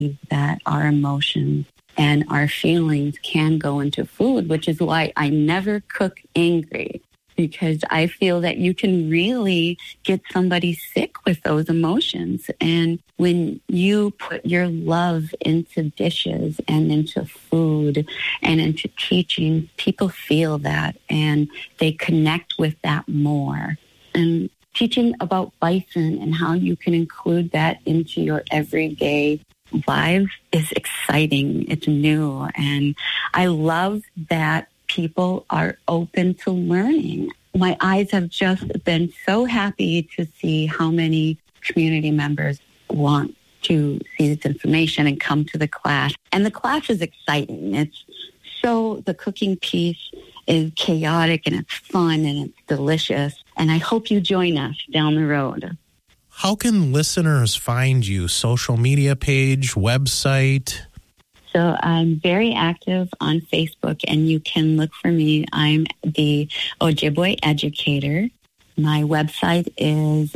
that our emotions and our feelings can go into food, which is why I never cook angry, because I feel that you can really get somebody sick with those emotions. And when you put your love into dishes and into food and into teaching, people feel that and they connect with that more. And teaching about bison and how you can include that into your everyday life is exciting. It's new. And I love that people are open to learning. My eyes have just been so happy to see how many community members want to see this information and come to the class. And the class is exciting. The cooking piece is chaotic and it's fun and it's delicious. And I hope you join us down the road. How can listeners find you? Social media page, website? So I'm very active on Facebook, and you can look for me. I'm the Ojibwe educator. My website is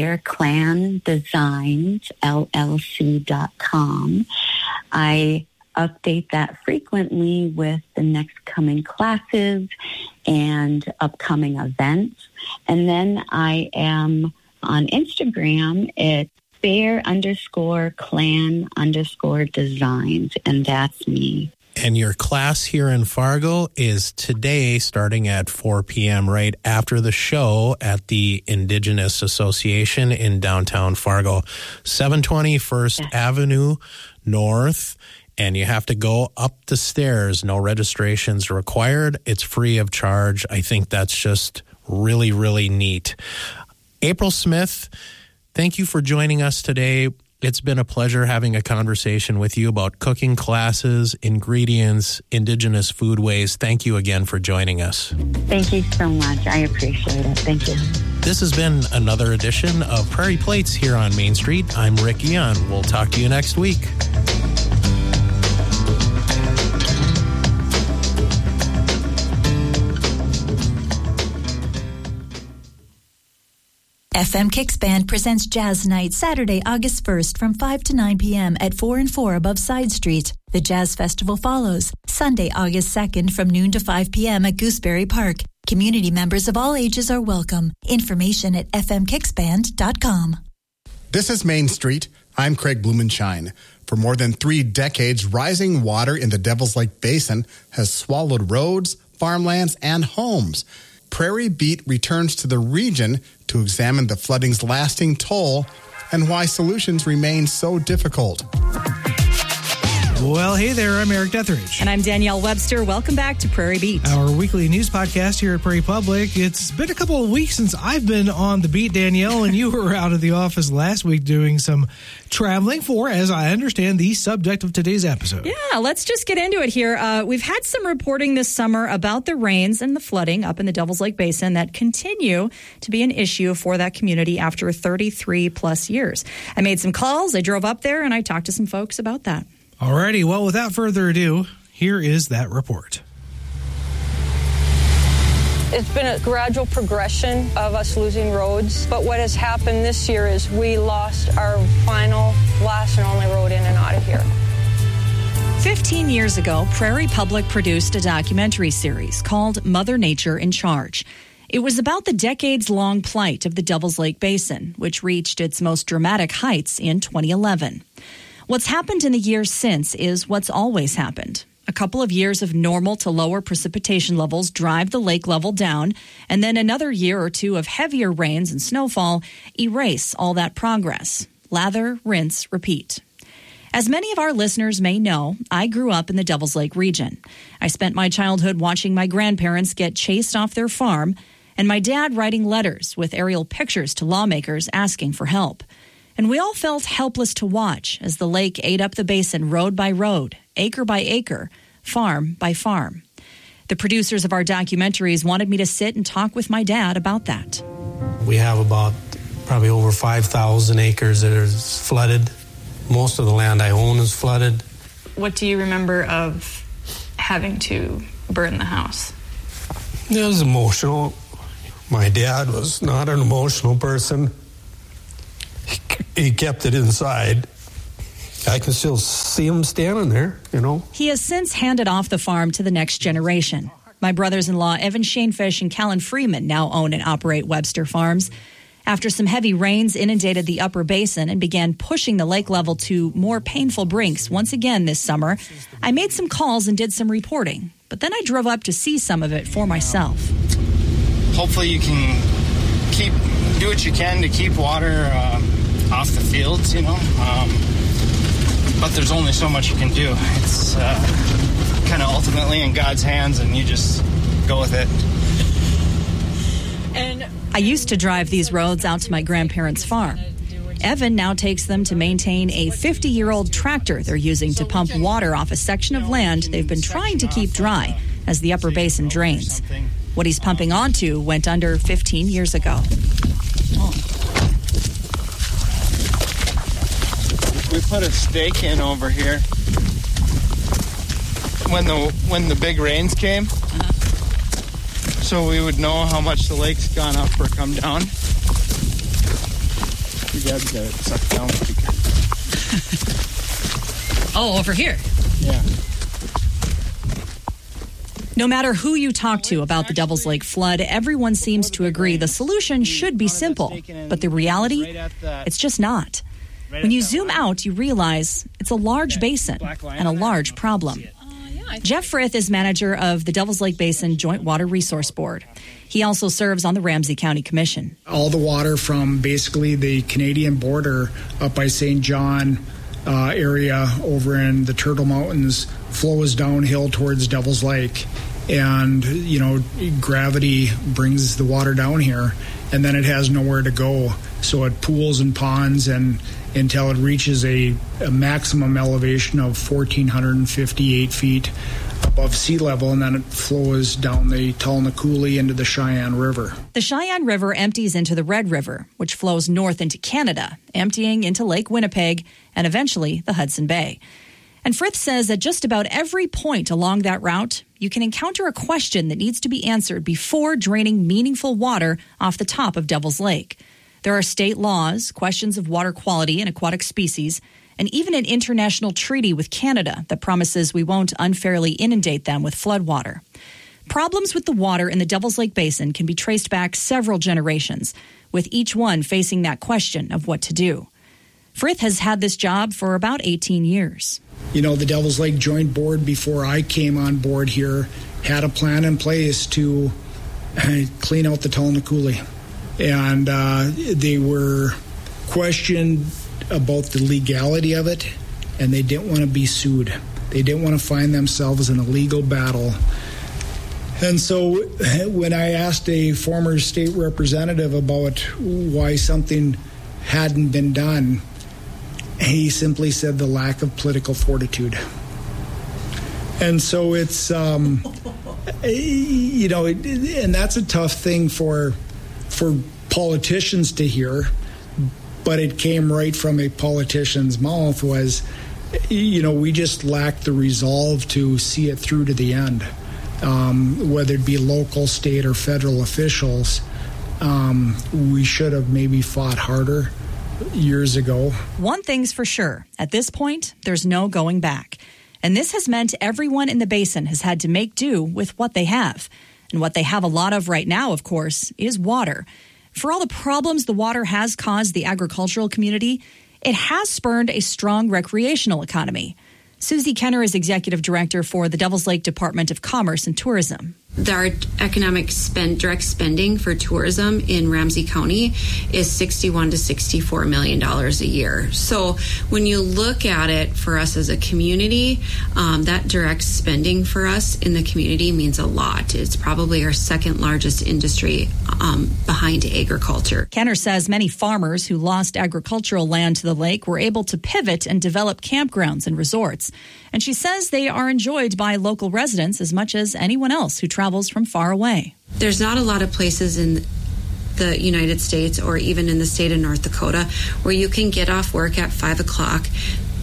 bearclanddesignsllc.com. I update that frequently with the next coming classes and upcoming events. And then I am on Instagram at bear_clan_designs, and that's me. And your class here in Fargo is today starting at 4 p.m. right after the show at the Indigenous Association in downtown Fargo, 720 First Avenue North. And you have to go up the stairs. No registrations required. It's free of charge. I think that's just really, really neat. April Smith, thank you for joining us today. It's been a pleasure having a conversation with you about cooking classes, ingredients, Indigenous foodways. Thank you again for joining us. Thank you so much. I appreciate it. Thank you. This has been another edition of Prairie Plates here on Main Street. I'm Rick Eon. We'll talk to you next week. FM Kicks Band presents Jazz Night Saturday, August 1st from 5 to 9 p.m. at 4 and 4 above Side Street. The Jazz Festival follows Sunday, August 2nd from noon to 5 p.m. at Gooseberry Park. Community members of all ages are welcome. Information at fmkicksband.com. This is Main Street. I'm Craig Blumenshine. For more than 3 decades, rising water in the Devil's Lake Basin has swallowed roads, farmlands, and homes. Prairie Beat returns to the region to examine the flooding's lasting toll and why solutions remain so difficult. Well, hey there, I'm Eric Detheridge. And I'm Danielle Webster. Welcome back to Prairie Beat, our weekly news podcast here at Prairie Public. It's been a couple of weeks since I've been on the beat, Danielle, and you were out of the office last week doing some traveling for, as I understand, the subject of today's episode. Yeah, let's just get into it here. We've had some reporting this summer about the rains and the flooding up in the Devil's Lake Basin that continue to be an issue for that community after 33 plus years. I made some calls, I drove up there, and I talked to some folks about that. Alrighty, well, without further ado, here is that report. It's been a gradual progression of us losing roads, but what has happened this year is we lost our final, last and only road in and out of here. 15 years ago, Prairie Public produced a documentary series called Mother Nature in Charge. It was about the decades-long plight of the Devil's Lake Basin, which reached its most dramatic heights in 2011. What's happened in the years since is what's always happened. A couple of years of normal to lower precipitation levels drive the lake level down, and then another year or two of heavier rains and snowfall erase all that progress. Lather, rinse, repeat. As many of our listeners may know, I grew up in the Devil's Lake region. I spent my childhood watching my grandparents get chased off their farm, and my dad writing letters with aerial pictures to lawmakers asking for help. And we all felt helpless to watch as the lake ate up the basin road by road, acre by acre, farm by farm. The producers of our documentaries wanted me to sit and talk with my dad about that. We have about probably over 5,000 acres that are flooded. Most of the land I own is flooded. What do you remember of having to burn the house? It was emotional. My dad was not an emotional person. He kept it inside. I can still see them standing there, you know. He has since handed off the farm to the next generation. My brothers-in-law, Evan Shanefish and Callan Freeman, now own and operate Webster Farms. After some heavy rains inundated the upper basin and began pushing the lake level to more painful brinks once again this summer, I made some calls and did some reporting. But then I drove up to see some of it for myself. Hopefully you can do what you can to keep water off the fields, you know. But there's only so much you can do. It's kind of ultimately in God's hands, and you just go with it. And I used to drive these roads out to my grandparents' farm. Evan now takes them to maintain a 50-year-old tractor they're using to pump water off a section of land they've been trying to keep dry as the upper basin drains. What he's pumping onto went under 15 years ago. We put a stake in over here when the big rains came, so we would know how much the lake's gone up or come down. Your dad's got it sucked down pretty good. Oh, over here. Yeah. No matter who you talk to about the Devil's Lake flood, everyone seems to agree the solution should be simple. But the reality, it's just not. When you zoom out, you realize it's a large basin and a large problem. Jeff Frith is manager of the Devil's Lake Basin Joint Water Resource Board. He also serves on the Ramsey County Commission. All the water from basically the Canadian border up by St. John area over in the Turtle Mountains flows downhill towards Devil's Lake. And, you know, gravity brings the water down here, and then it has nowhere to go. So it pools and ponds and until it reaches a maximum elevation of 1,458 feet above sea level, and then it flows down the Talna Coulee into the Cheyenne River. The Cheyenne River empties into the Red River, which flows north into Canada, emptying into Lake Winnipeg and eventually the Hudson Bay. And Frith says at just about every point along that route, you can encounter a question that needs to be answered before draining meaningful water off the top of Devil's Lake. There are state laws, questions of water quality and aquatic species, and even an international treaty with Canada that promises we won't unfairly inundate them with floodwater. Problems with the water in the Devil's Lake Basin can be traced back several generations, with each one facing that question of what to do. Frith has had this job for about 18 years. You know, the Devil's Lake Joint Board, before I came on board here, had a plan in place to clean out the Talna Coulee. And they were questioned about the legality of it, and they didn't want to be sued. They didn't want to find themselves in a legal battle. And so when I asked a former state representative about why something hadn't been done, he simply said the lack of political fortitude. And so it's, you know, and that's a tough thing for politicians to hear, but it came right from a politician's mouth was, you know, we just lacked the resolve to see it through to the end. Whether it be local, state, or federal officials, we should have maybe fought harder years ago. One thing's for sure. At this point, there's no going back. And this has meant everyone in the basin has had to make do with what they have. And what they have a lot of right now, of course, is water. For all the problems the water has caused the agricultural community, it has spurred a strong recreational economy. Susie Kenner is executive director for the Devil's Lake Department of Commerce and Tourism. Our economic direct spending for tourism in Ramsey County is $61 to $64 million a year. So when you look at it for us as a community, that direct spending for us in the community means a lot. It's probably our second largest industry behind agriculture. Kenner says many farmers who lost agricultural land to the lake were able to pivot and develop campgrounds and resorts. And she says they are enjoyed by local residents as much as anyone else who travels from far away. There's not a lot of places in the United States or even in the state of North Dakota where you can get off work at 5 o'clock,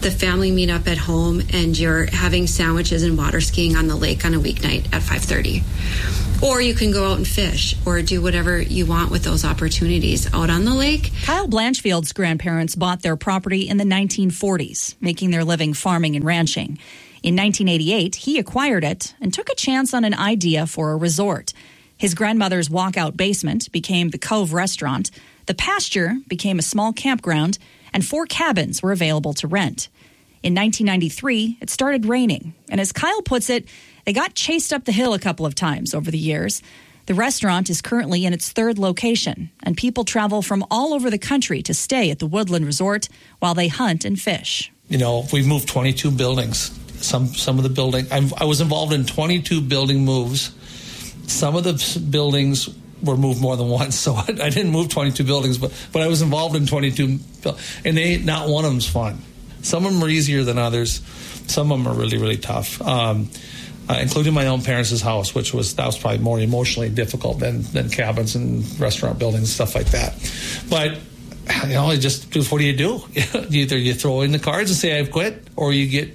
the family meet up at home and you're having sandwiches and water skiing on the lake on a weeknight at 5:30. Or you can go out and fish or do whatever you want with those opportunities out on the lake. Kyle Blanchfield's grandparents bought their property in the 1940s, making their living farming and ranching. In 1988, he acquired it and took a chance on an idea for a resort. His grandmother's walkout basement became the Cove Restaurant, the pasture became a small campground, and 4 cabins were available to rent. In 1993, it started raining, and as Kyle puts it, they got chased up the hill a couple of times over the years. The restaurant is currently in its 3rd location, and people travel from all over the country to stay at the Woodland Resort while they hunt and fish. You know, we've moved 22 buildings. Some of the building, I was involved in 22 building moves. Some of the buildings were moved more than once, so I didn't move 22 buildings, but I was involved in 22, and not one of them's fun. Some of them are easier than others. Some of them are really, really tough, including my own parents' house, that was probably more emotionally difficult than cabins and restaurant buildings and stuff like that. But you know, what do you do? Either you throw in the cards and say I've quit, or you get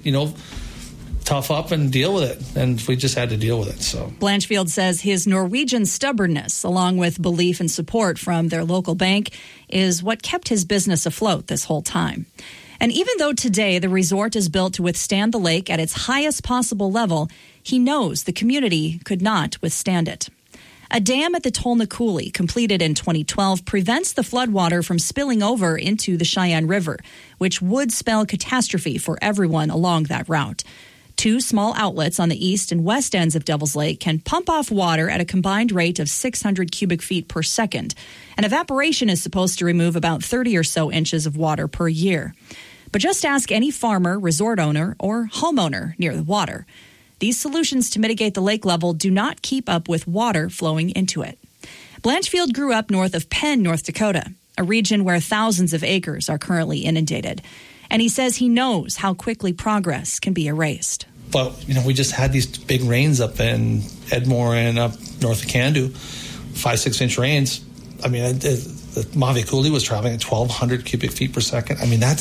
tough up and deal with it, and we just had to deal with it. So Blanchfield says his Norwegian stubbornness, along with belief and support from their local bank, is what kept his business afloat this whole time. And even though today the resort is built to withstand the lake at its highest possible level, he knows the community could not withstand it. A dam at the Tolna-Cooley, completed in 2012, prevents the floodwater from spilling over into the Cheyenne River, which would spell catastrophe for everyone along that route. 2 small outlets on the east and west ends of Devil's Lake can pump off water at a combined rate of 600 cubic feet per second. And evaporation is supposed to remove about 30 or so inches of water per year. But just ask any farmer, resort owner, or homeowner near the water. These solutions to mitigate the lake level do not keep up with water flowing into it. Blanchfield grew up north of Penn, North Dakota, a region where thousands of acres are currently inundated. And he says he knows how quickly progress can be erased. But, we just had these big rains up in Edmore and up north of Candu, 5-6 inch rains. I mean, the Mavi Coulee was traveling at 1,200 cubic feet per second. I mean, that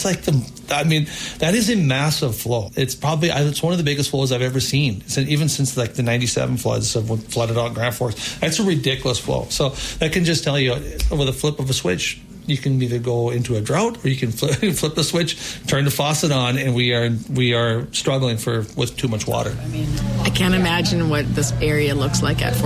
is a massive flow. It's one of the biggest flows I've ever seen. Even since the 97 floods of when flooded out Grand Forks. That's a ridiculous flow. So that can just tell you, with a flip of a switch, you can either go into a drought or you can flip the switch, turn the faucet on, and we are struggling with too much water. I can't imagine what this area looks like at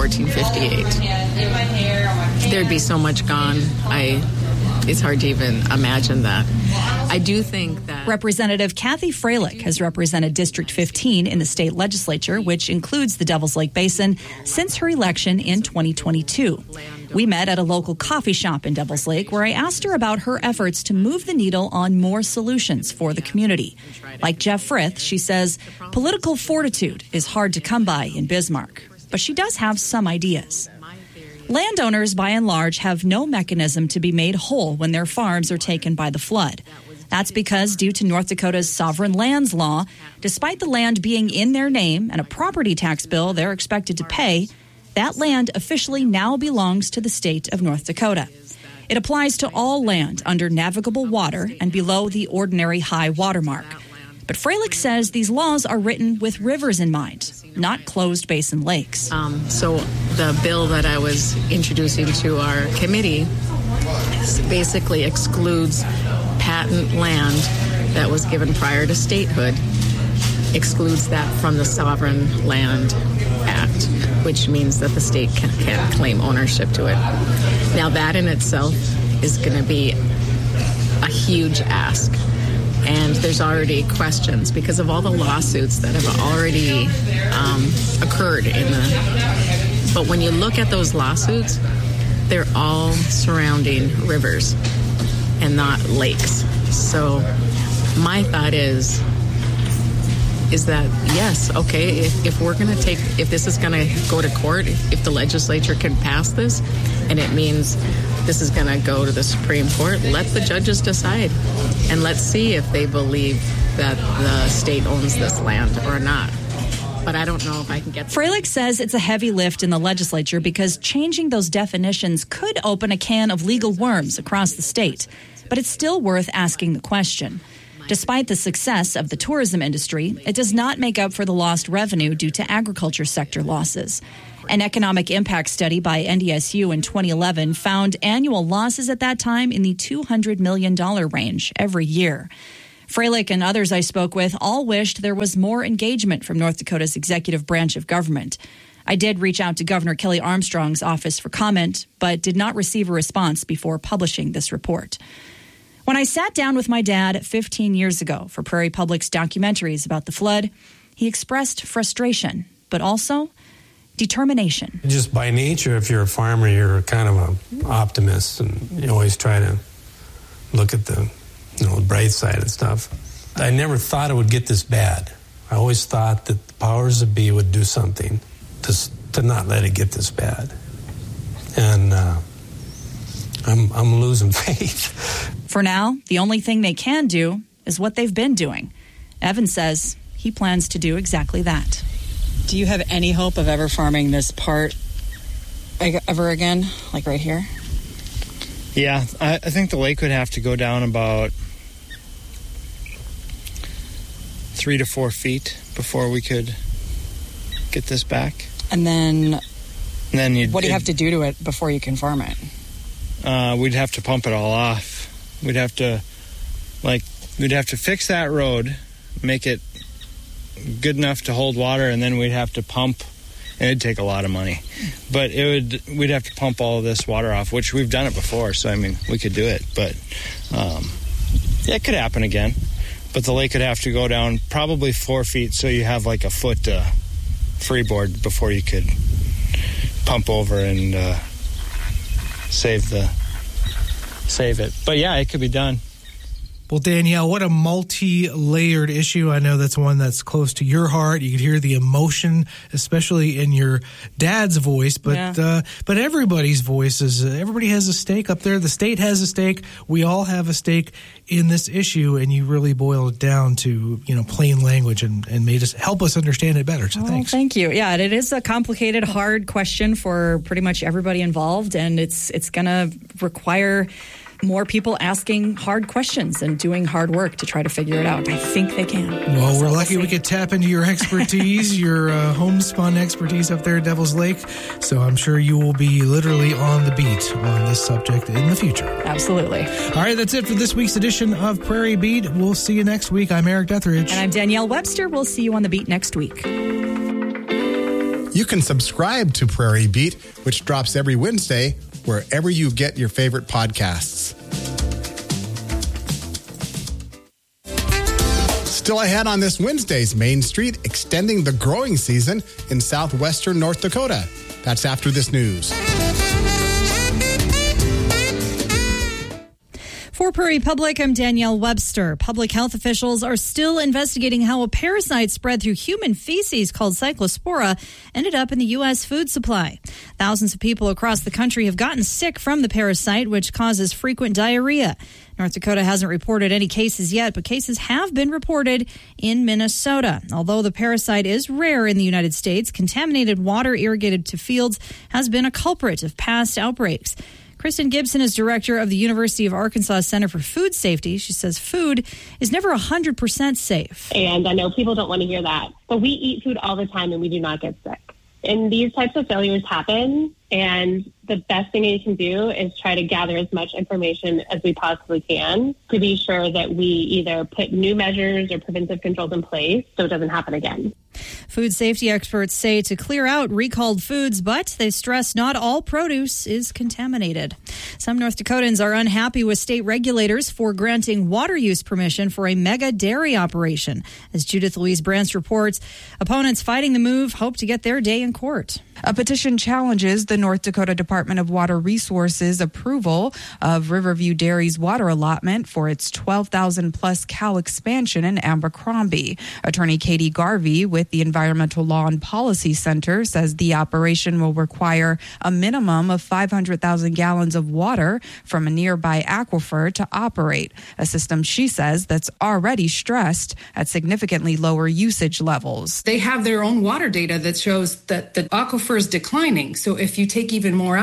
1458. There'd be so much gone. It's hard to even imagine that. I do think that Representative Kathy Freilich has represented District 15 in the state legislature, which includes the Devil's Lake Basin, since her election in 2022. We met at a local coffee shop in Devil's Lake where I asked her about her efforts to move the needle on more solutions for the community. Like Jeff Frith, she says political fortitude is hard to come by in Bismarck, but she does have some ideas. Landowners, by and large, have no mechanism to be made whole when their farms are taken by the flood. That's because, due to North Dakota's sovereign lands law, despite the land being in their name and a property tax bill they're expected to pay, that land officially now belongs to the state of North Dakota. It applies to all land under navigable water and below the ordinary high water mark. But Freilich says these laws are written with rivers in mind, not closed basin lakes. So the bill that I was introducing to our committee basically excludes patent land that was given prior to statehood, excludes that from the Sovereign Land Act, which means that the state can't claim ownership to it. Now that in itself is going to be a huge ask. And there's already questions because of all the lawsuits that have already occurred but when you look at those lawsuits, they're all surrounding rivers and not lakes. So my thought is that, yes, okay, if we're going to if this is going to go to court, if the legislature can pass this, and it means this is going to go to the Supreme Court, let the judges decide. And let's see if they believe that the state owns this land or not. But I don't know if I can get... Freilich says it's a heavy lift in the legislature because changing those definitions could open a can of legal worms across the state. But it's still worth asking the question. Despite the success of the tourism industry, it does not make up for the lost revenue due to agriculture sector losses. An economic impact study by NDSU in 2011 found annual losses at that time in the $200 million range every year. Freilich and others I spoke with all wished there was more engagement from North Dakota's executive branch of government. I did reach out to Governor Kelly Armstrong's office for comment, but did not receive a response before publishing this report. When I sat down with my dad 15 years ago for Prairie Public's documentaries about the flood, he expressed frustration, but also determination. Just by nature, if you're a farmer, you're kind of an optimist, and you always try to look at the bright side of stuff. I never thought it would get this bad. I always thought that the powers that be would do something to not let it get this bad. And I'm losing faith. For now, the only thing they can do is what they've been doing. Evan says he plans to do exactly that. Do you have any hope of ever farming this part ever again, like right here? Yeah, I think the lake would have to go down about 3 to 4 feet before we could get this back. And then what do you have to do to it before you can farm it? We'd have to pump it all off. We'd have to fix that road, make it good enough to hold water, and then we'd have to pump. And it'd take a lot of money, but we'd have to pump all of this water off, which we've done it before. So I mean, we could do it, but it could happen again. But the lake would have to go down probably 4 feet, so you have like a foot freeboard before you could pump over and save it. But yeah, it could be done. Well, Danielle, what a multi-layered issue. I know that's one that's close to your heart. You could hear the emotion, especially in your dad's voice, but everybody's voice is, everybody has a stake up there. The state has a stake. We all have a stake in this issue, and you really boiled it down to, plain language and made us help us understand it better. So thanks. Thank you. Yeah, it is a complicated, hard question for pretty much everybody involved, and it's going to require more people asking hard questions and doing hard work to try to figure it out. I think they can. Well, we're lucky we could tap into your expertise, your homespun expertise up there at Devil's Lake. So I'm sure you will be literally on the beat on this subject in the future. Absolutely. All right, that's it for this week's edition of Prairie Beat. We'll see you next week. I'm Eric Detheridge. And I'm Danielle Webster. We'll see you on the beat next week. You can subscribe to Prairie Beat, which drops every Wednesday wherever you get your favorite podcasts. Still ahead on this Wednesday's Main Street, extending the growing season in southwestern North Dakota. That's after this news. For Prairie Public, I'm Danielle Webster. Public health officials are still investigating how a parasite spread through human feces called Cyclospora ended up in the U.S. food supply. Thousands of people across the country have gotten sick from the parasite, which causes frequent diarrhea. North Dakota hasn't reported any cases yet, but cases have been reported in Minnesota. Although the parasite is rare in the United States, contaminated water irrigated to fields has been a culprit of past outbreaks. Kristen Gibson is director of the University of Arkansas Center for Food Safety. She says food is never 100% safe. And I know people don't want to hear that, but we eat food all the time and we do not get sick. And these types of failures happen, and the best thing you can do is try to gather as much information as we possibly can to be sure that we either put new measures or preventive controls in place so it doesn't happen again. Food safety experts say to clear out recalled foods, but they stress not all produce is contaminated. Some North Dakotans are unhappy with state regulators for granting water use permission for a mega dairy operation. As Judith Louise Brantz reports, opponents fighting the move hope to get their day in court. A petition challenges the North Dakota Department of Water Resources approval of Riverview Dairy's water allotment for its 12,000-plus cow expansion in Abercrombie. Attorney Katie Garvey with the Environmental Law and Policy Center says the operation will require a minimum of 500,000 gallons of water from a nearby aquifer to operate, a system she says that's already stressed at significantly lower usage levels. They have their own water data that shows that the aquifer is declining. So if you take even more out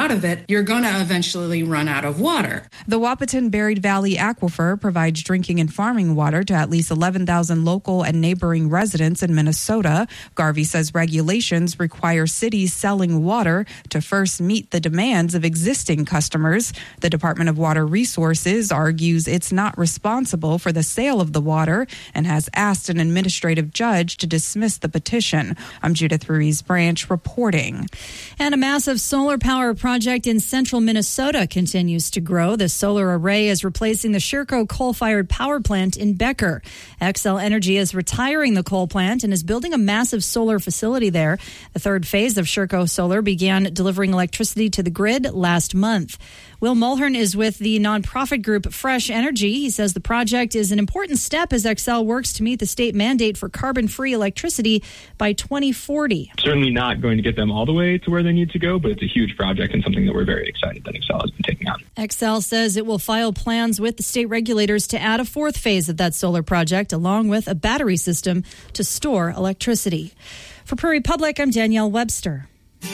out of it, you're going to eventually run out of water. The Wahpeton Buried Valley Aquifer provides drinking and farming water to at least 11,000 local and neighboring residents in Minnesota. Garvey says regulations require cities selling water to first meet the demands of existing customers. The Department of Water Resources argues it's not responsible for the sale of the water and has asked an administrative judge to dismiss the petition. I'm Judith Ruiz Branch reporting. And a massive solar power project in central Minnesota continues to grow. The solar array is replacing the Sherco coal-fired power plant in Becker. Xcel Energy is retiring the coal plant and is building a massive solar facility there. The third phase of Sherco Solar began delivering electricity to the grid last month. Will Mulhern is with the nonprofit group Fresh Energy. He says the project is an important step as Xcel works to meet the state mandate for carbon-free electricity by 2040. Certainly not going to get them all the way to where they need to go, but it's a huge project and something that we're very excited that Xcel has been taking on. Xcel says it will file plans with the state regulators to add a fourth phase of that solar project, along with a battery system to store electricity. For Prairie Public, I'm Danielle Webster.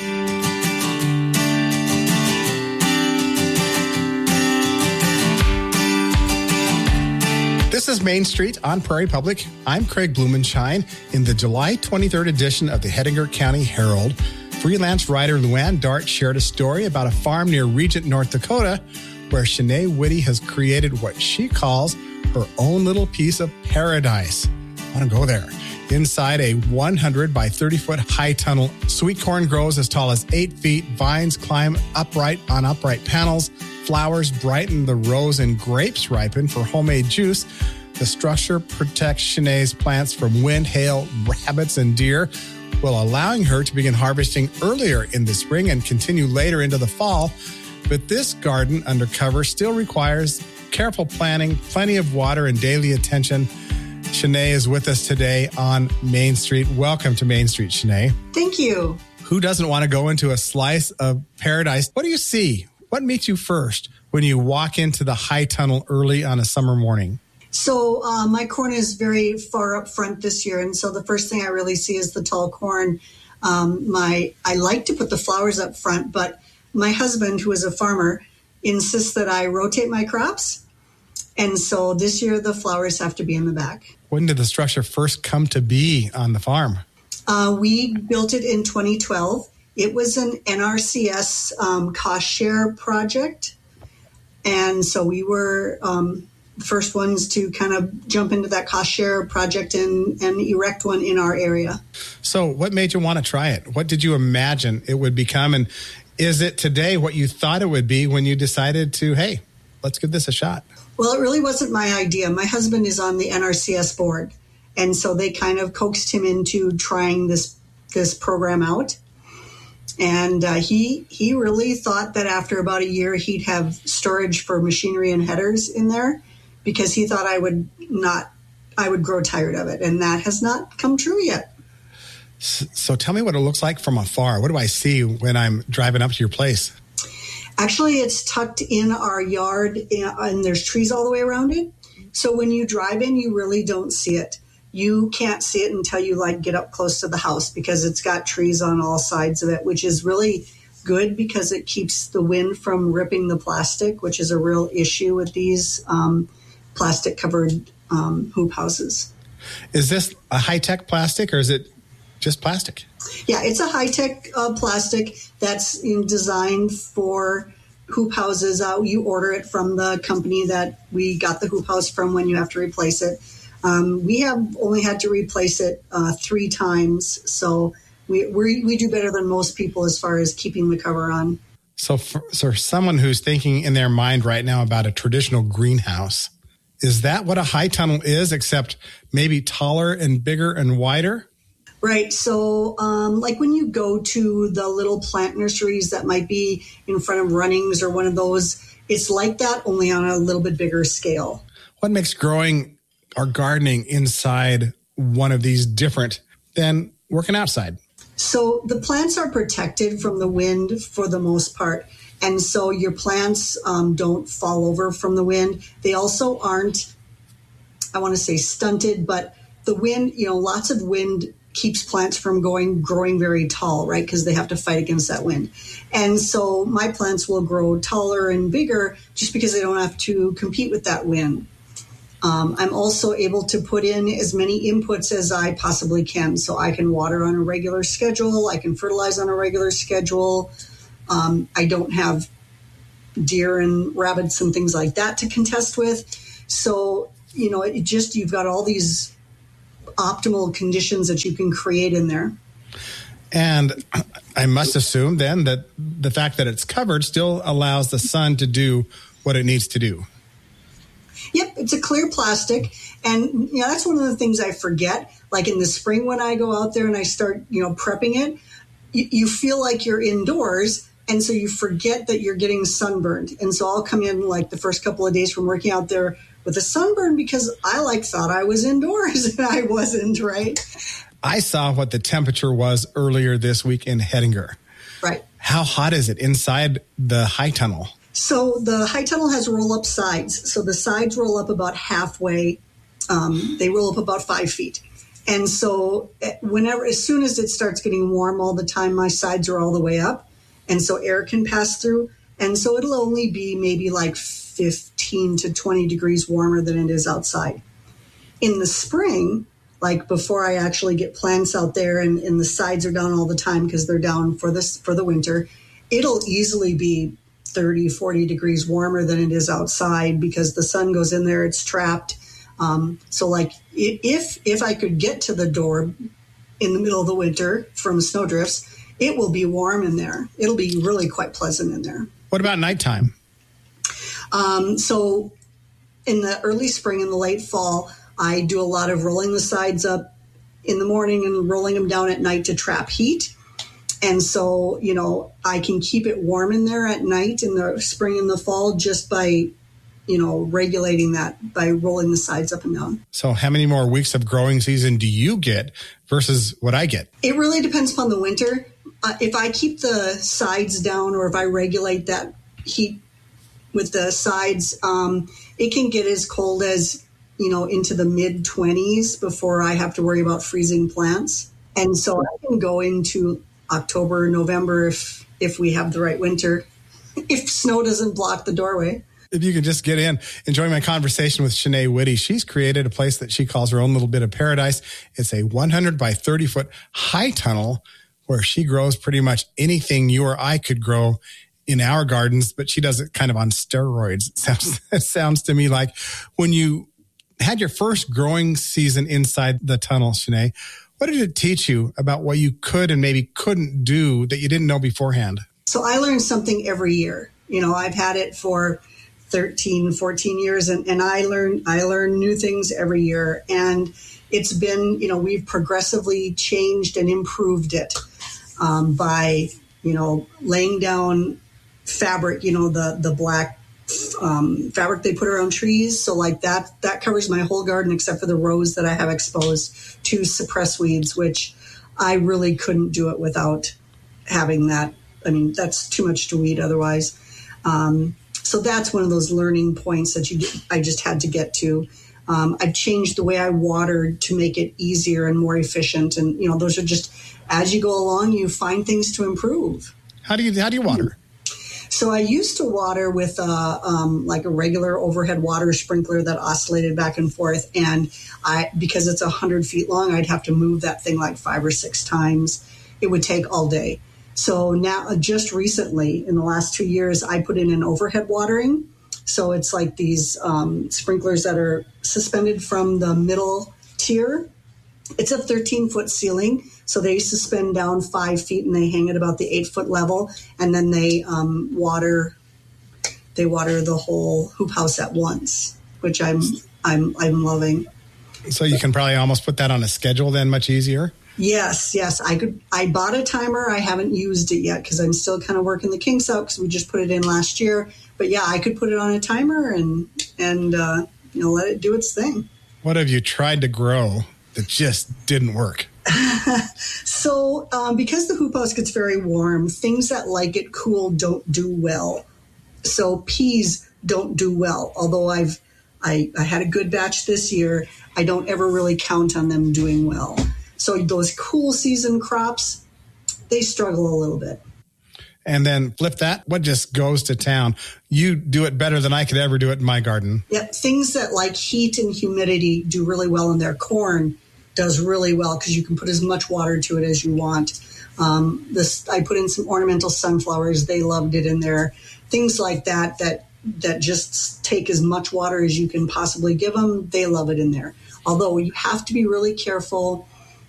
This is Main Street on Prairie Public. I'm Craig Blumenshine. In the July 23rd edition of the Hettinger County Herald, freelance writer Luann Dart shared a story about a farm near Regent, North Dakota, where Shanae Whitty has created what she calls her own little piece of paradise. I want to go there. Inside a 100 by 30-foot high tunnel, sweet corn grows as tall as 8 feet, vines climb upright on upright panels, flowers brighten the rows, and grapes ripen for homemade juice. The structure protects Shanae's plants from wind, hail, rabbits, and deer, while allowing her to begin harvesting earlier in the spring and continue later into the fall. But this garden undercover still requires careful planning, plenty of water, and daily attention. Shanae is with us today on Main Street. Welcome to Main Street, Shanae. Thank you. Who doesn't want to go into a slice of paradise? What do you see? What meets you first when you walk into the high tunnel early on a summer morning? So my corn is very far up front this year, and so the first thing I really see is the tall corn. I like to put the flowers up front, but my husband, who is a farmer, insists that I rotate my crops. And so this year, the flowers have to be in the back. When did the structure first come to be on the farm? We built it in 2012. It was an NRCS cost share project. And so we were the first ones to kind of jump into that cost share project and erect one in our area. So what made you want to try it? What did you imagine it would become? And is it today what you thought it would be when you decided to, hey, let's give this a shot? Well, it really wasn't my idea. My husband is on the NRCS board, and so they kind of coaxed him into trying this program out. And he really thought that after about a year, he'd have storage for machinery and headers in there, because he thought I would grow tired of it, and that has not come true yet. So tell me what it looks like from afar. What do I see when I'm driving up to your place? Actually, it's tucked in our yard, and there's trees all the way around it. So when you drive in, you really don't see it. You can't see it until you get up close to the house, because it's got trees on all sides of it, which is really good because it keeps the wind from ripping the plastic, which is a real issue with these plastic-covered hoop houses. Is this a high-tech plastic, or is it just plastic? Yeah, it's a high-tech plastic that's designed for hoop houses. You order it from the company that we got the hoop house from when you have to replace it. We have only had to replace it 3 times, so we do better than most people as far as keeping the cover on. So for someone who's thinking in their mind right now about a traditional greenhouse, is that what a high tunnel is, except maybe taller and bigger and wider? Right. So like when you go to the little plant nurseries that might be in front of Runnings or one of those, it's like that, only on a little bit bigger scale. What makes growing or gardening inside one of these different than working outside? So the plants are protected from the wind for the most part. And so your plants don't fall over from the wind. They also aren't, I want to say stunted, but the wind, lots of wind keeps plants from growing very tall, right? Because they have to fight against that wind. And so my plants will grow taller and bigger just because they don't have to compete with that wind. I'm also able to put in as many inputs as I possibly can. So I can water on a regular schedule. I can fertilize on a regular schedule. I don't have deer and rabbits and things like that to contest with. So, you've got all these optimal conditions that you can create in there. And I must assume then that the fact that it's covered still allows the sun to do what it needs to do. Yep, it's a clear plastic. And that's one of the things I forget. Like in the spring when I go out there and I start, prepping it, you feel like you're indoors. And so you forget that you're getting sunburned. And so I'll come in like the first couple of days from working out there with a sunburn because I thought I was indoors and I wasn't, right? I saw what the temperature was earlier this week in Hettinger. Right. How hot is it inside the high tunnel? So the high tunnel has roll-up sides. So the sides roll up about halfway. They roll up about 5 feet. And so as soon as it starts getting warm all the time, my sides are all the way up. And so air can pass through. And so it'll only be maybe like 15 to 20 degrees warmer than it is outside. In the spring, like before I actually get plants out there and the sides are down all the time because they're down for the winter, it'll easily be 30, 40 degrees warmer than it is outside because the sun goes in there, it's trapped. So like if I could get to the door in the middle of the winter from snowdrifts, it will be warm in there. It'll be really quite pleasant in there. What about nighttime? So in the early spring and the late fall, I do a lot of rolling the sides up in the morning and rolling them down at night to trap heat. And so, I can keep it warm in there at night in the spring and the fall just by, regulating that by rolling the sides up and down. So how many more weeks of growing season do you get versus what I get? It really depends upon the winter. If I keep the sides down or if I regulate that heat with the sides, it can get as cold as, into the mid-20s before I have to worry about freezing plants. And so I can go into October, November if we have the right winter, if snow doesn't block the doorway. If you can just get in, enjoy my conversation with Shanae Whitty. She's created a place that she calls her own little bit of paradise. It's a 100 by 30 foot high tunnel where she grows pretty much anything you or I could grow in our gardens, but she does it kind of on steroids. It sounds to me like when you had your first growing season inside the tunnel, Shanae, what did it teach you about what you could and maybe couldn't do that you didn't know beforehand? So I learned something every year. I've had it for 13, 14 years, and I learn new things every year. And it's been, we've progressively changed and improved it by, laying down fabric, the black fabric they put around trees. So like that covers my whole garden except for the rows that I have exposed to suppress weeds, which I really couldn't do it without having that. I mean, that's too much to weed otherwise. So that's one of those learning points that I just had to get to. I've changed the way I watered to make it easier and more efficient. And, those are just, as you go along, you find things to improve. How do you water? So I used to water with like a regular overhead water sprinkler that oscillated back and forth. And because it's 100 feet long, I'd have to move that thing like 5 or 6 times. It would take all day. So now, just recently, in the last 2 years, I put in an overhead watering. So it's like these sprinklers that are suspended from the middle tier. It's a 13-foot ceiling. So they suspend down 5 feet and they hang at about the 8-foot level. And then they water the whole hoop house at once, which I'm loving. So you can probably almost put that on a schedule then, much easier? Yes. I bought a timer. I haven't used it yet because I'm still kind of working the kinks out because we just put it in last year. But yeah, I could put it on a timer and let it do its thing. What have you tried to grow that just didn't work? So because the hoop house gets very warm, things that like it cool don't do well. So peas don't do well. Although I had a good batch this year, I don't ever really count on them doing well. So those cool season crops, they struggle a little bit. And then flip that, what just goes to town? You do it better than I could ever do it in my garden. Yep, things that like heat and humidity do really well in there. Corn does really well because you can put as much water to it as you want. I put in some ornamental sunflowers. They loved it in there. Things like that just take as much water as you can possibly give them. They love it in there. Although you have to be really careful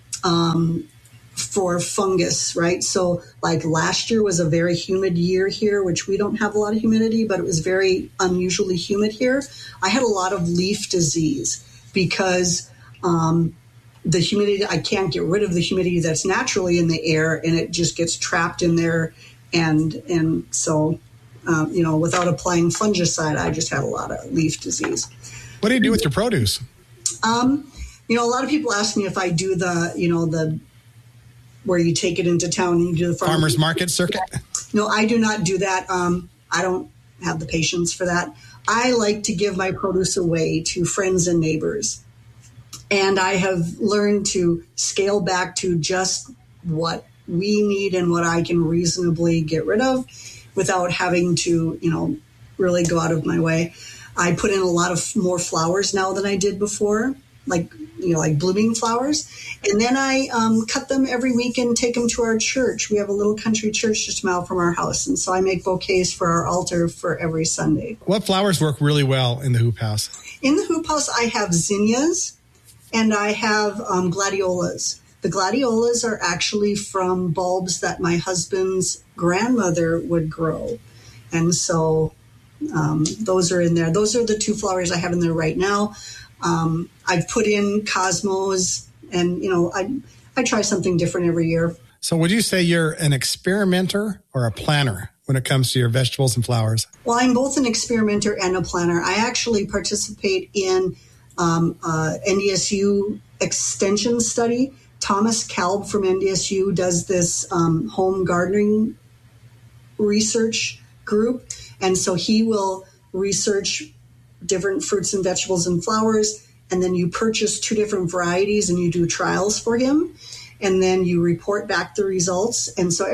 for fungus, right? So like last year was a very humid year here, which we don't have a lot of humidity, but it was very unusually humid here. I had a lot of leaf disease because the humidity, I can't get rid of the humidity that's naturally in the air, and it just gets trapped in there. And so, without applying fungicide, I just had a lot of leaf disease. What do you do with your produce? A lot of people ask me if I do the where you take it into town and you do the farmer's market circuit. No, I do not do that. I don't have the patience for that. I like to give my produce away to friends and neighbors. And I have learned to scale back to just what we need and what I can reasonably get rid of without having to, really go out of my way. I put in a lot of more flowers now than I did before, like blooming flowers. And then I cut them every week and take them to our church. We have a little country church just a mile from our house. And so I make bouquets for our altar for every Sunday. What flowers work really well in the hoop house? In the hoop house, I have zinnias. And I have gladiolas. The gladiolas are actually from bulbs that my husband's grandmother would grow. And so those are in there. Those are the two flowers I have in there right now. I've put in cosmos, and, I try something different every year. So would you say you're an experimenter or a planner when it comes to your vegetables and flowers? Well, I'm both an experimenter and a planner. I actually participate in NDSU extension study. Thomas Kalb from NDSU does this home gardening research group. And so he will research different fruits and vegetables and flowers. And then you purchase 2 different varieties and you do trials for him. And then you report back the results. And so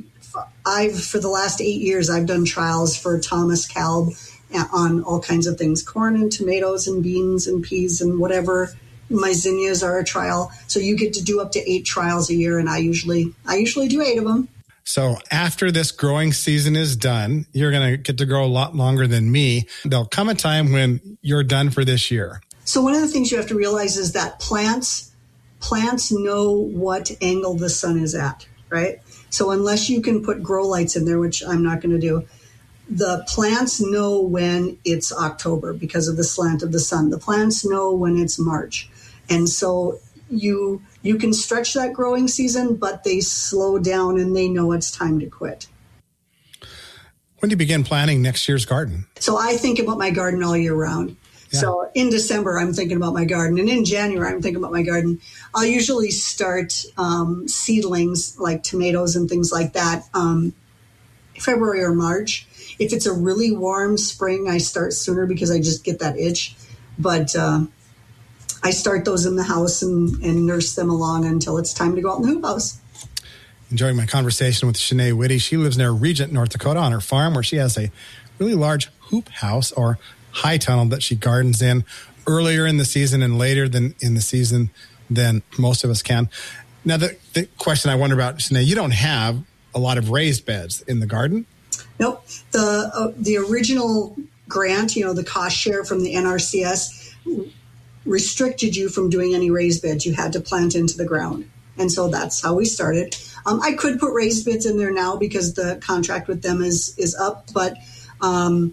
for the last 8 years, I've done trials for Thomas Kalb on all kinds of things, corn and tomatoes and beans and peas and whatever. My zinnias are a trial. So you get to do up to 8 trials a year, and I usually do 8 of them. So after this growing season is done, you're going to get to grow a lot longer than me. There'll come a time when you're done for this year. So one of the things you have to realize is that plants know what angle the sun is at, right? So unless you can put grow lights in there, which I'm not going to do, the plants know when it's October because of the slant of the sun. The plants know when it's March. And so you can stretch that growing season, but they slow down and they know it's time to quit. When do you begin planning next year's garden? So I think about my garden all year round. Yeah. So in December, I'm thinking about my garden. And in January, I'm thinking about my garden. I'll usually start seedlings like tomatoes and things like that February or March. If it's a really warm spring, I start sooner because I just get that itch. But I start those in the house and nurse them along until it's time to go out in the hoop house. Enjoying my conversation with Shanae Whitty. She lives near Regent, North Dakota on her farm where she has a really large hoop house or high tunnel that she gardens in earlier in the season and later than in the season than most of us can. Now, the question I wonder about, Shanae, you don't have a lot of raised beds in the garden? Nope. The original grant, the cost share from the NRCS restricted you from doing any raised beds. You had to plant into the ground. And so that's how we started. I could put raised beds in there now because the contract with them is up, but I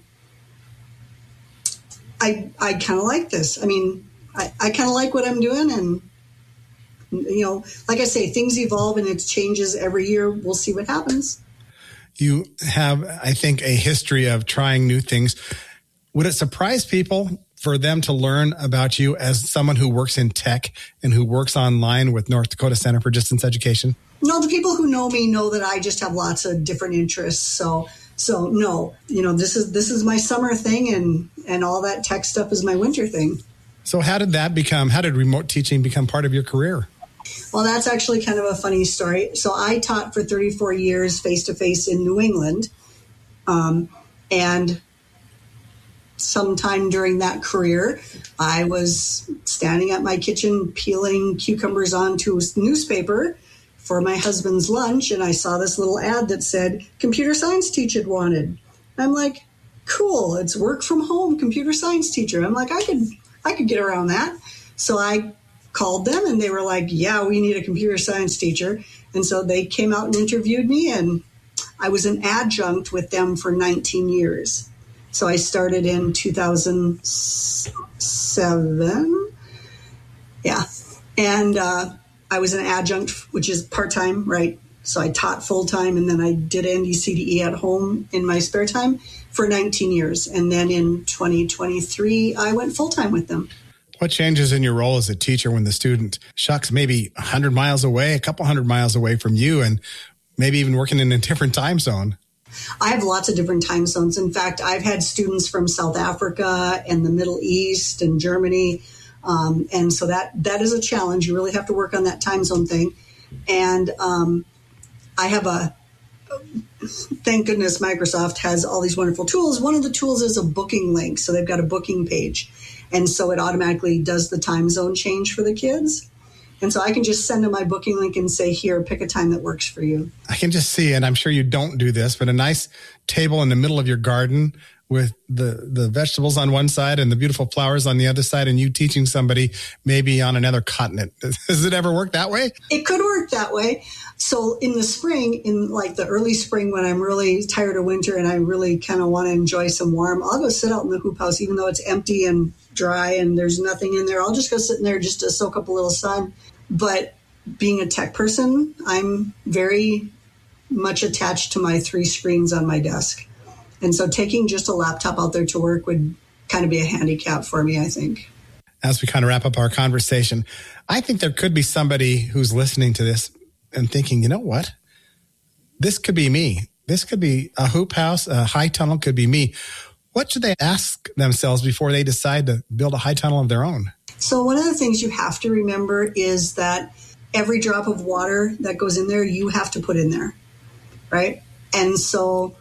kind of like this. I mean, I kind of like what I'm doing, and like I say, things evolve and it changes every year. We'll see what happens. You have, I think, a history of trying new things. Would it surprise people for them to learn about you as someone who works in tech and who works online with North Dakota Center for Distance Education? No, the people who know me know that I just have lots of different interests. So no, this is my summer thing, and all that tech stuff is my winter thing. So how did remote teaching become part of your career? Well, that's actually kind of a funny story. So I taught for 34 years face-to-face in New England. And sometime during that career, I was standing at my kitchen peeling cucumbers onto a newspaper for my husband's lunch, and I saw this little ad that said, computer science teacher wanted. And I'm like, cool, it's work from home, computer science teacher. I'm like, I could get around that. So I called them, and they were like, yeah, we need a computer science teacher. And so they came out and interviewed me, and I was an adjunct with them for 19 years. So I started in 2007. Yeah. And I was an adjunct, which is part-time, right? So I taught full-time, and then I did NDCDE at home in my spare time for 19 years. And then in 2023, I went full-time with them. What changes in your role as a teacher when the student shucks maybe 100 miles away, a couple hundred miles away from you, and maybe even working in a different time zone? I have lots of different time zones. In fact, I've had students from South Africa and the Middle East and Germany. And so that is a challenge. You really have to work on that time zone thing. And I have thank goodness Microsoft has all these wonderful tools. One of the tools is a booking link. So they've got a booking page. And so it automatically does the time zone change for the kids. And so I can just send them my booking link and say, here, pick a time that works for you. I can just see, and I'm sure you don't do this, but a nice table in the middle of your garden with the vegetables on one side and the beautiful flowers on the other side, and you teaching somebody maybe on another continent. Does it ever work that way? It could work that way. So in the spring, in like the early spring when I'm really tired of winter and I really kind of want to enjoy some warm, I'll go sit out in the hoop house, even though it's empty and dry and there's nothing in there. I'll just go sit in there just to soak up a little sun. But being a tech person, I'm very much attached to my 3 screens on my desk. And so taking just a laptop out there to work would kind of be a handicap for me, I think. As we kind of wrap up our conversation, I think there could be somebody who's listening to this and thinking, you know what? This could be me. This could be a hoop house, a high tunnel could be me. What should they ask themselves before they decide to build a high tunnel of their own? So one of the things you have to remember is that every drop of water that goes in there, you have to put in there, right? And so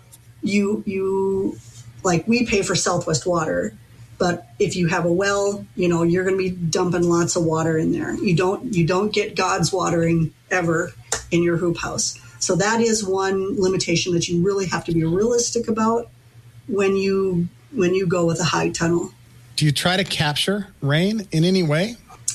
you like we pay for Southwest Water, but if you have a well, you're going to be dumping lots of water in there. You don't get God's watering ever in your hoop house. So that is one limitation that you really have to be realistic about when you go with a high tunnel. Do you try to capture rain in any way?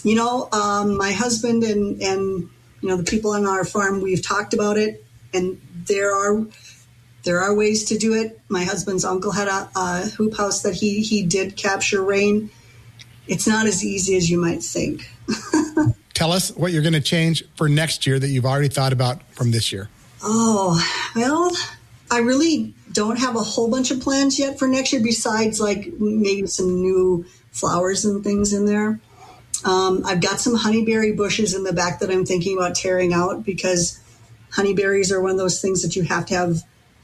My husband and the people on our farm, we've talked about it, and there are ways to do it. My husband's uncle had a hoop house that he did capture rain. It's not as easy as you might think. Tell us what you're going to change for next year that you've already thought about from this year. Oh, well, I really don't have a whole bunch of plans yet for next year besides like maybe some new flowers and things in there. I've got some honeyberry bushes in the back that I'm thinking about tearing out because honeyberries are one of those things that you have to have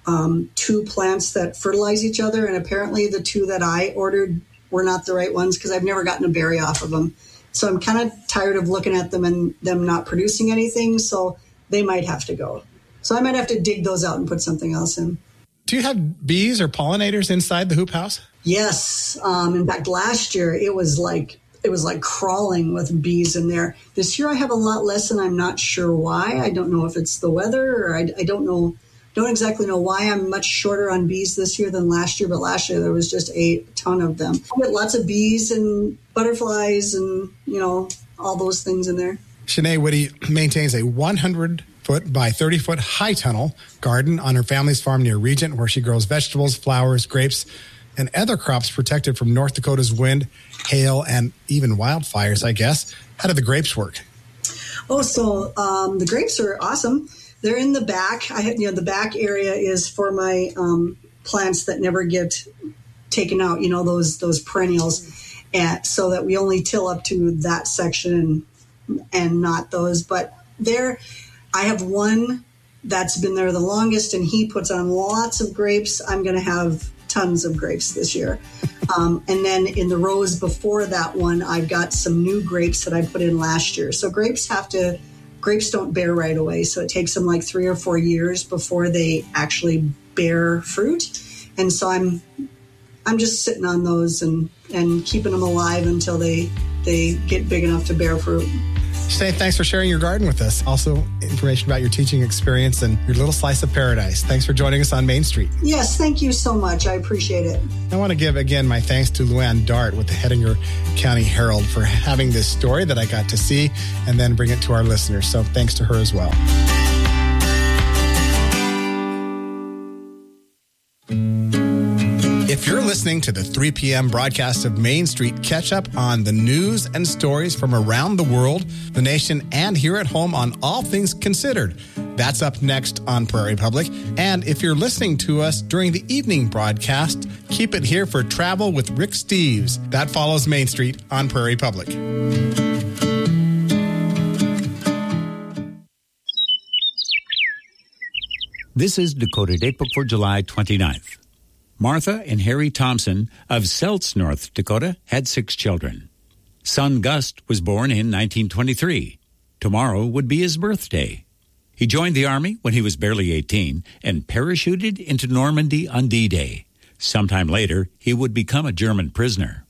2 plants that fertilize each other. And apparently the 2 that I ordered were not the right ones because I've never gotten a berry off of them. So I'm kind of tired of looking at them and them not producing anything. So they might have to go. So I might have to dig those out and put something else in. Do you have bees or pollinators inside the hoop house? Yes. In fact, last year it was like crawling with bees in there. This year I have a lot less, and I'm not sure why. I don't know if it's the weather, or I don't exactly know why I'm much shorter on bees this year than last year, but last year there was just a ton of them. I get lots of bees and butterflies and, all those things in there. Shanae Whitty maintains a 100-foot by 30-foot high tunnel garden on her family's farm near Regent, where she grows vegetables, flowers, grapes, and other crops protected from North Dakota's wind, hail, and even wildfires, I guess. How do the grapes work? Oh, so the grapes are awesome. They're in the back. The back area is for my plants that never get taken out, those perennials, and so that we only till up to that section and not those. But there, I have one that's been there the longest, and he puts on lots of grapes. I'm going to have tons of grapes this year. And then in the rows before that one, I've got some new grapes that I put in last year. So grapes have to grapes don't bear right away. So it takes them like 3 or 4 years before they actually bear fruit. And so I'm just sitting on those and keeping them alive until they get big enough to bear fruit. Sinead, thanks for sharing your garden with us. Also, information about your teaching experience and your little slice of paradise. Thanks for joining us on Main Street. Yes, thank you so much. I appreciate it. I want to give, again, my thanks to Luann Dart with the Hettinger County Herald for having this story that I got to see and then bring it to our listeners. So thanks to her as well. If you're listening to the 3 p.m. broadcast of Main Street, catch up on the news and stories from around the world, the nation, and here at home on All Things Considered. That's up next on Prairie Public. And if you're listening to us during the evening broadcast, keep it here for Travel with Rick Steves. That follows Main Street on Prairie Public. This is Dakota Datebook for July 29th. Martha and Harry Thompson of Seltz, North Dakota, had 6 children. Son Gust was born in 1923. Tomorrow would be his birthday. He joined the Army when he was barely 18 and parachuted into Normandy on D-Day. Sometime later, he would become a German prisoner.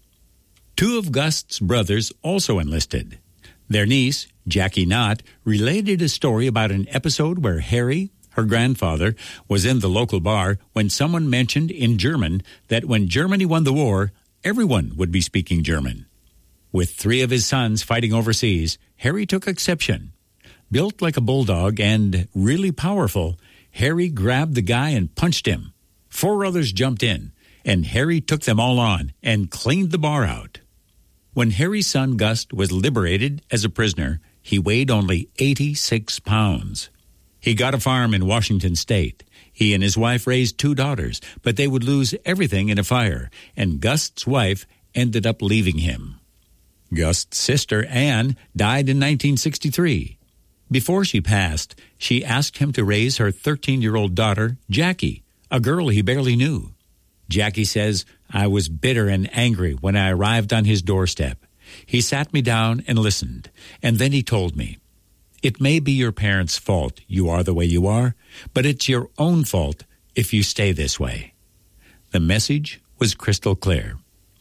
2 of Gust's brothers also enlisted. Their niece, Jackie Knott, related a story about an episode where Harry, her grandfather, was in the local bar when someone mentioned in German that when Germany won the war, everyone would be speaking German. With 3 of his sons fighting overseas, Harry took exception. Built like a bulldog and really powerful, Harry grabbed the guy and punched him. 4 others jumped in, and Harry took them all on and cleaned the bar out. When Harry's son Gust was liberated as a prisoner, he weighed only 86 pounds. He got a farm in Washington State. He and his wife raised 2 daughters, but they would lose everything in a fire, and Gust's wife ended up leaving him. Gust's sister, Anne, died in 1963. Before she passed, she asked him to raise her 13-year-old daughter, Jackie, a girl he barely knew. Jackie says, "I was bitter and angry when I arrived on his doorstep. He sat me down and listened, and then he told me, 'It may be your parents' fault you are the way you are, but it's your own fault if you stay this way.'" The message was crystal clear.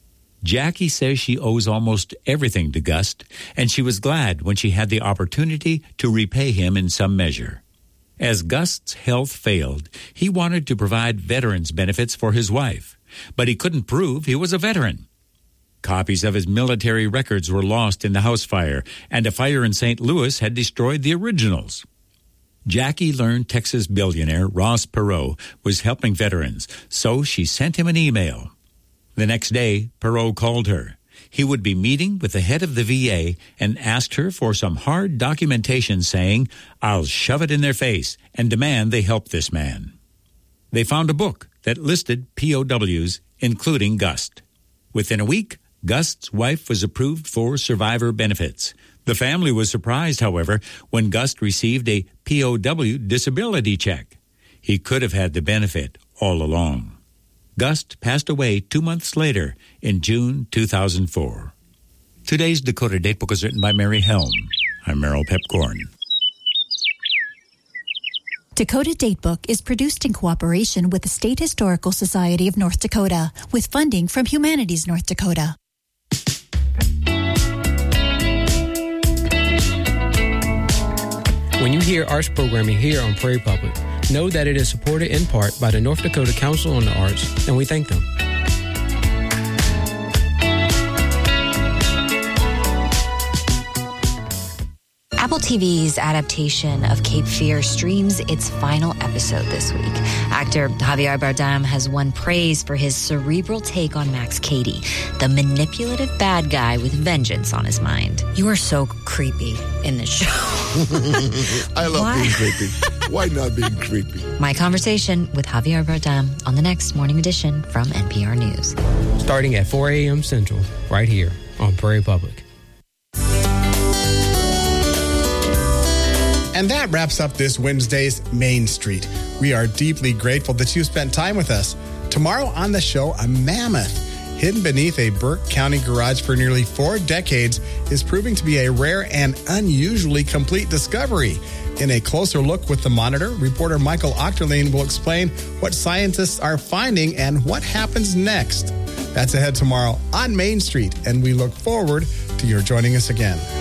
Jackie says she owes almost everything to Gust, and she was glad when she had the opportunity to repay him in some measure. As Gust's health failed, he wanted to provide veterans' benefits for his wife, but he couldn't prove he was a veteran. Copies of his military records were lost in the house fire, and a fire in St. Louis had destroyed the originals. Jackie learned Texas billionaire Ross Perot was helping veterans, so she sent him an email. The next day, Perot called her. He would be meeting with the head of the VA and asked her for some hard documentation saying, "I'll shove it in their face and demand they help this man." They found a book that listed POWs, including Gust. Within a week, Gust's wife was approved for survivor benefits. The family was surprised, however, when Gust received a POW disability check. He could have had the benefit all along. Gust passed away 2 months later in June 2004. Today's Dakota Datebook was written by Mary Helm. I'm Merrill Pepcorn. Dakota Datebook is produced in cooperation with the State Historical Society of North Dakota, with funding from Humanities North Dakota. When you hear arts programming here on Prairie Public, know that it is supported in part by the North Dakota Council on the Arts, and we thank them. Apple TV's adaptation of Cape Fear streams its final episode this week. Actor Javier Bardem has won praise for his cerebral take on Max Cady, the manipulative bad guy with vengeance on his mind. You are so creepy in this show. I love being creepy. Why not being creepy? My conversation with Javier Bardem on the next Morning Edition from NPR News. Starting at 4 a.m. Central, right here on Prairie Public. And that wraps up this Wednesday's Main Street. We are deeply grateful that you spent time with us. Tomorrow on the show, a mammoth hidden beneath a Burke County garage for nearly 4 decades, is proving to be a rare and unusually complete discovery. In a closer look with the Monitor, reporter Michael Ochterlin will explain what scientists are finding and what happens next. That's ahead tomorrow on Main Street, and we look forward to your joining us again.